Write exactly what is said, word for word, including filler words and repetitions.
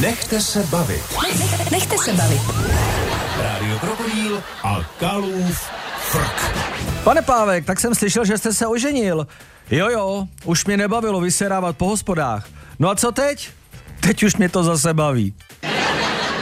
Nechte se bavit. Nechte se bavit. Rádio Krokodýl a Kalův frk. Pane Pávek, tak jsem slyšel, že jste se oženil. Jo, jo, už mě nebavilo vyserávat po hospodách. No a co teď? Teď už mě to zase baví.